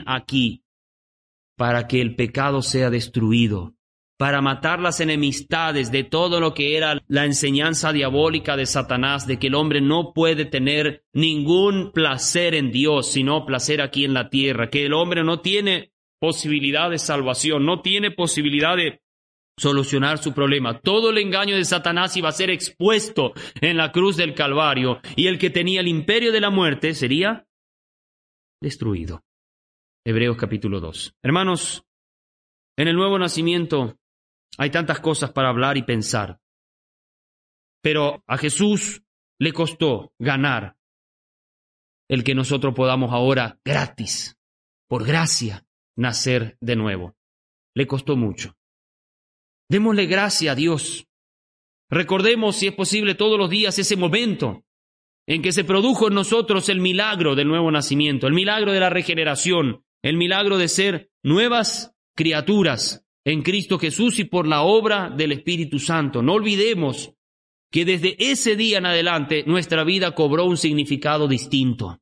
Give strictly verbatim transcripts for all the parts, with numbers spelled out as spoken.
fin aquí para que el pecado sea destruido, para matar las enemistades de todo lo que era la enseñanza diabólica de Satanás, de que el hombre no puede tener ningún placer en Dios, sino placer aquí en la tierra, que el hombre no tiene posibilidad de salvación, no tiene posibilidad de solucionar su problema. Todo el engaño de Satanás iba a ser expuesto en la cruz del Calvario, y el que tenía el imperio de la muerte sería destruido. Hebreos capítulo dos. Hermanos, en el nuevo nacimiento hay tantas cosas para hablar y pensar, pero a Jesús le costó ganar el que nosotros podamos ahora gratis, por gracia, nacer de nuevo. Le costó mucho. Démosle gracia a Dios. Recordemos, si es posible, todos los días ese momento en que se produjo en nosotros el milagro del nuevo nacimiento, el milagro de la regeneración, el milagro de ser nuevas criaturas en Cristo Jesús y por la obra del Espíritu Santo. No olvidemos que desde ese día en adelante nuestra vida cobró un significado distinto.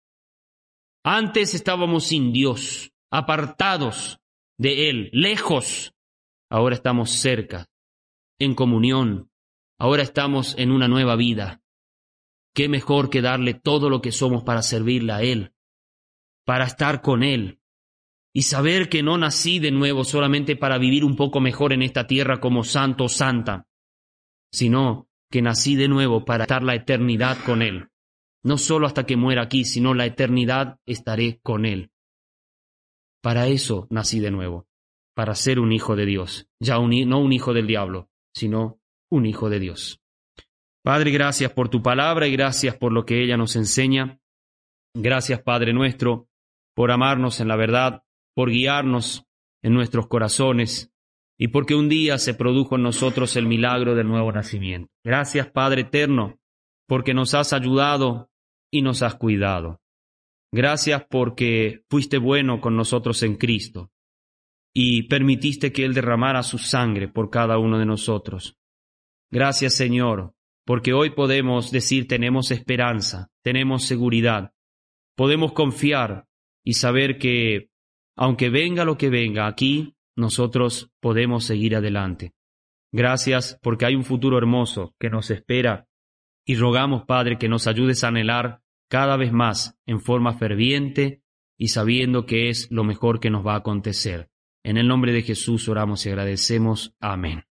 Antes estábamos sin Dios, apartados de Él, lejos. Ahora estamos cerca, en comunión. Ahora estamos en una nueva vida. Qué mejor que darle todo lo que somos para servirle a Él, para estar con Él. Y saber que no nací de nuevo solamente para vivir un poco mejor en esta tierra como santo o santa, sino que nací de nuevo para estar la eternidad con Él. No solo hasta que muera aquí, sino la eternidad estaré con Él. Para eso nací de nuevo, para ser un hijo de Dios, ya un, no un hijo del diablo, sino un hijo de Dios. Padre, gracias por tu palabra y gracias por lo que ella nos enseña. Gracias, Padre nuestro, por amarnos en la verdad, por guiarnos en nuestros corazones y porque un día se produjo en nosotros el milagro del nuevo nacimiento. Gracias, Padre eterno, porque nos has ayudado y nos has cuidado. Gracias porque fuiste bueno con nosotros en Cristo y permitiste que Él derramara su sangre por cada uno de nosotros. Gracias, Señor, porque hoy podemos decir tenemos esperanza, tenemos seguridad, podemos confiar y saber que aunque venga lo que venga, aquí nosotros podemos seguir adelante. Gracias porque hay un futuro hermoso que nos espera y rogamos, Padre, que nos ayudes a anhelar cada vez más en forma ferviente y sabiendo que es lo mejor que nos va a acontecer. En el nombre de Jesús oramos y agradecemos. Amén.